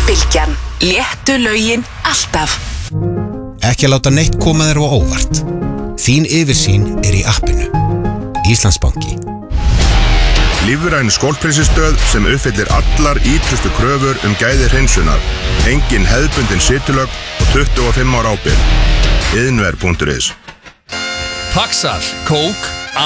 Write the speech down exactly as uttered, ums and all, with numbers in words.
Bylgjan. Léttu lögin alltaf. Ekki að láta neitt koma þér á óvart. Þín yfirsýn er í appinu. Íslandsbanki. Lífræn skólprinsistöð sem uppfyllir allar ýtrustu kröfur um gæði hreinsunar. Engin hefðbundin situlögn og tuttugu og fimm ára ábyrgð. iðnver punktur is Paxal, kók